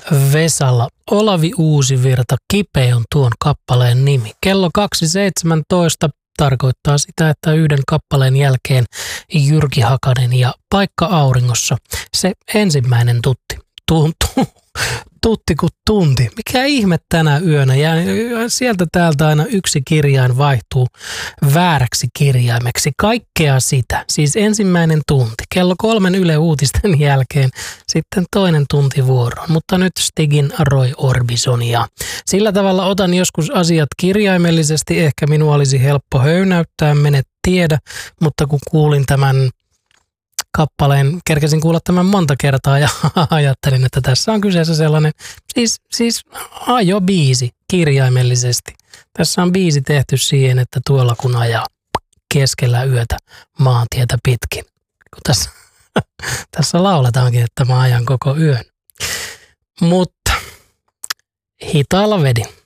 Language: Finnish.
Vesalla. Olavi Uusivirta, Kipeä on tuon kappaleen nimi. Kello 2.17 tarkoittaa sitä, että yhden kappaleen jälkeen Jyrki Hakanen ja Paikka auringossa. Se ensimmäinen tutti kuin tunti. Mikä ihme tänä yönä? Ja sieltä täältä aina yksi kirjain vaihtuu vääräksi kirjaimeksi. Kaikkea sitä. Siis ensimmäinen tunti. Kello 3 Yle Uutisten jälkeen sitten toinen tunti vuoroon. Mutta nyt Stigin Roy Orbisonia. Sillä tavalla otan joskus asiat kirjaimellisesti. Ehkä minua olisi helppo höynäyttää, mene tiedä. Mutta kun kuulin tämän kappaleen, kerkesin kuulla tämän monta kertaa ja ajattelin, että tässä on kyseessä sellainen, siis ajobiisi kirjaimellisesti. Tässä on biisi tehty siihen, että tuolla kun ajaa keskellä yötä maantietä pitkin. Kun tässä lauletaankin, että mä ajan koko yön. Mutta hitaalla vedin.